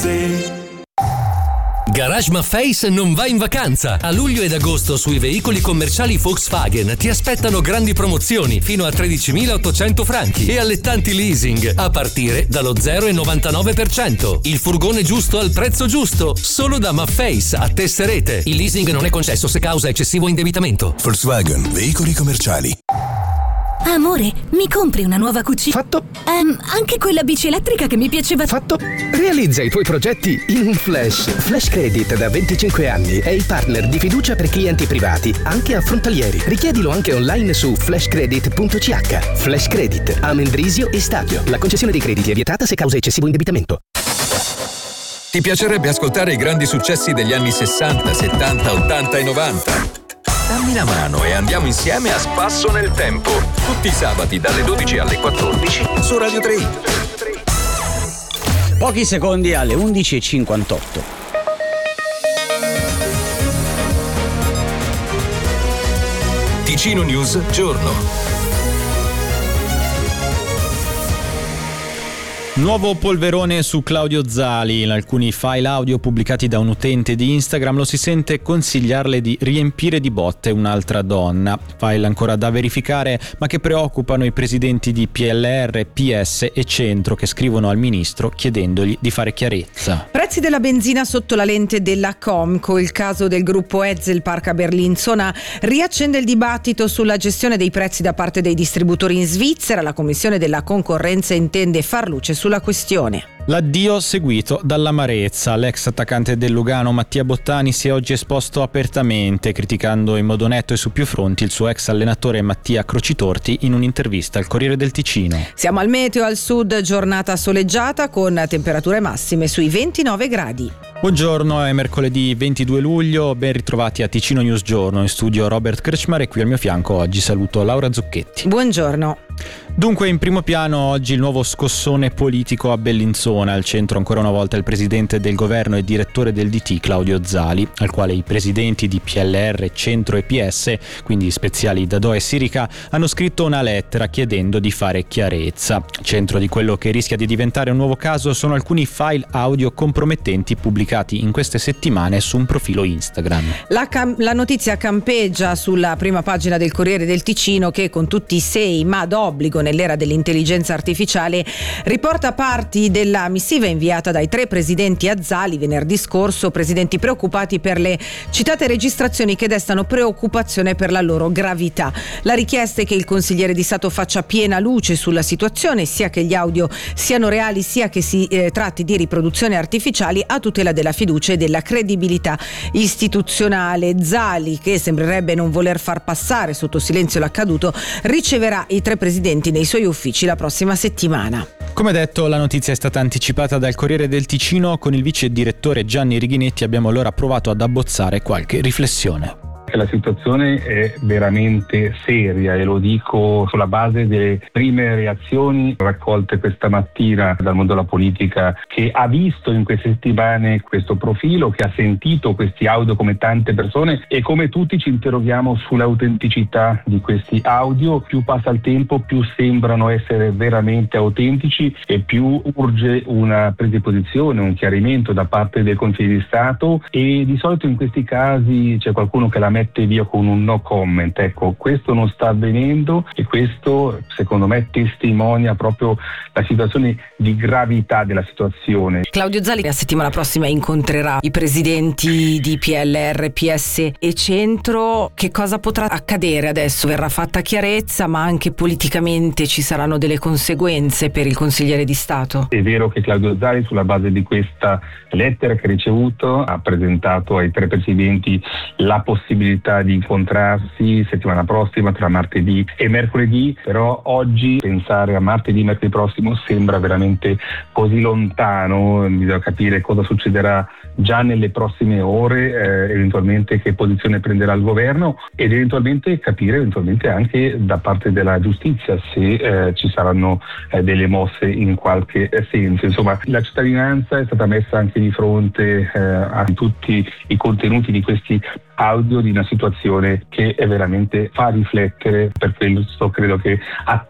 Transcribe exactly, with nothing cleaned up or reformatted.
tre. Garage Mafface non va in vacanza. A luglio ed agosto sui veicoli commerciali Volkswagen ti aspettano grandi promozioni fino a tredicimilaottocento franchi e allettanti leasing a partire dallo zero virgola novantanove per cento. Il furgone giusto al prezzo giusto, solo da Mafface a Tesserete. Il leasing non è concesso se causa eccessivo indebitamento. Volkswagen, veicoli commerciali. Amore, mi compri una nuova cucina? Fatto. Ehm, anche quella bici elettrica che mi piaceva. Fatto. Realizza i tuoi progetti in un flash. Flash Credit da venticinque anni è il partner di fiducia per clienti privati, anche affrontalieri. Richiedilo anche online su flash credit punto c h. Flash Credit, Amendrisio e Stadio. La concessione dei crediti è vietata se causa eccessivo indebitamento. Ti piacerebbe ascoltare i grandi successi degli anni sessanta, settanta, ottanta e novanta? Dammi la mano e andiamo insieme a spasso nel tempo. Tutti i sabati dalle dodici alle quattordici su Radio tre. Pochi secondi alle undici e cinquantotto. Ticino News Giorno. Nuovo polverone su Claudio Zali. In alcuni file audio pubblicati da un utente di Instagram lo si sente consigliarle di riempire di botte un'altra donna. File ancora da verificare, ma che preoccupano i presidenti di P L R, P S e Centro, che scrivono al ministro chiedendogli di fare chiarezza. Prezzi della benzina sotto la lente della Comco. Il caso del gruppo Ezel Parca Berlinzona riaccende il dibattito sulla gestione dei prezzi da parte dei distributori in Svizzera. La Commissione della Concorrenza intende far luce sulla questione. L'addio seguito dall'amarezza. L'ex attaccante del Lugano Mattia Bottani si è oggi esposto apertamente, criticando in modo netto e su più fronti il suo ex allenatore Mattia Crocitorti in un'intervista al Corriere del Ticino. Siamo al meteo al sud, giornata soleggiata con temperature massime sui ventinove gradi. Buongiorno, è mercoledì ventidue luglio, ben ritrovati a Ticino News Giorno. In studio Robert Kretschmar e qui al mio fianco oggi saluto Laura Zucchetti. Buongiorno. Dunque, in primo piano oggi il nuovo scossone politico a Bellinzona. Al centro ancora una volta il presidente del governo e direttore del D T Claudio Zali, al quale i presidenti di P L R, Centro e P S, quindi speziali Dadò e Sirica, hanno scritto una lettera chiedendo di fare chiarezza. Centro di quello che rischia di diventare un nuovo caso sono alcuni file audio compromettenti pubblicati in queste settimane su un profilo Instagram. La, cam- la notizia campeggia sulla prima pagina del Corriere del Ticino, che con tutti i sei ma d'obbligo nell'era dell'intelligenza artificiale riporta parti della missiva inviata dai tre presidenti a Zali venerdì scorso, presidenti preoccupati per le citate registrazioni che destano preoccupazione per la loro gravità. La richiesta è che il consigliere di Stato faccia piena luce sulla situazione, sia che gli audio siano reali sia che si eh, tratti di riproduzioni artificiali, a tutela della fiducia e della credibilità istituzionale. Zali, che sembrerebbe non voler far passare sotto silenzio l'accaduto, riceverà i tre presidenti nei suoi uffici la prossima settimana. Come detto, la notizia è stata anticipata dal Corriere del Ticino. Con il vice direttore Gianni Righinetti abbiamo allora provato ad abbozzare qualche riflessione. La situazione è veramente seria e lo dico sulla base delle prime reazioni raccolte questa mattina dal mondo della politica, che ha visto in queste settimane questo profilo, che ha sentito questi audio come tante persone, e come tutti ci interroghiamo sull'autenticità di questi audio. Più passa il tempo, più sembrano essere veramente autentici e più urge una presa di posizione, un chiarimento da parte del Consiglio di Stato, e di solito in questi casi c'è qualcuno che la mette via con un no comment. Ecco, questo non sta avvenendo e questo secondo me testimonia proprio la situazione di gravità della situazione. Claudio Zali la settimana prossima incontrerà i presidenti di P L R, P S e Centro. Che cosa potrà accadere adesso? Verrà fatta chiarezza, ma anche politicamente ci saranno delle conseguenze per il consigliere di Stato. È vero che Claudio Zali, sulla base di questa lettera che ha ricevuto, ha presentato ai tre presidenti la possibilità di incontrarsi settimana prossima tra martedì e mercoledì, però oggi pensare a martedì, mercoledì prossimo sembra veramente così lontano. Bisogna capire cosa succederà già nelle prossime ore, eh, eventualmente che posizione prenderà il governo, ed eventualmente capire eventualmente anche da parte della giustizia se eh, ci saranno eh, delle mosse in qualche senso. Insomma, la cittadinanza è stata messa anche di fronte eh, a tutti i contenuti di questi audio, di una situazione che è veramente fa riflettere. Per questo credo che